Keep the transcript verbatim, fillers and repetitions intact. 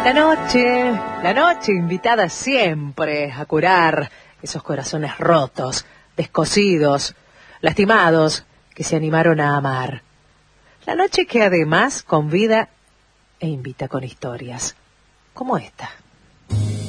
La noche, la noche invitada siempre a curar esos corazones rotos, descosidos, lastimados, que se animaron a amar. La noche que además convida e invita con historias, como esta.